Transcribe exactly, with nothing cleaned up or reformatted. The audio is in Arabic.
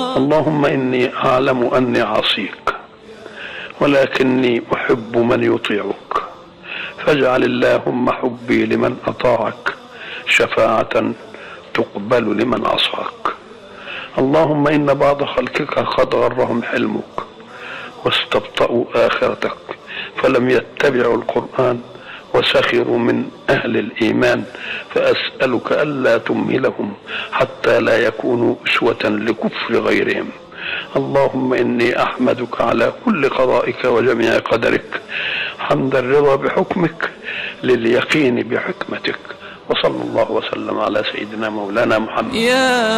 اللهم إني أعلم أني عصيك ولكني أحب من يطيعك، فاجعل اللهم حبي لمن أطاعك شفاعة تقبل لمن عصاك. اللهم إن بعض خلقك قد غرهم حلمك واستبطأوا آخرتك فلم يتبعوا القرآن وسخروا من أهل الإيمان، فأسألك ألا تمهلهم حتى لا يكونوا أسوة لكفر غيرهم. اللهم إني أحمدك على كل قضائك وجميع قدرك، حمد الرضا بحكمك لليقين بحكمتك. وصلى الله وسلم على سيدنا مولانا محمد.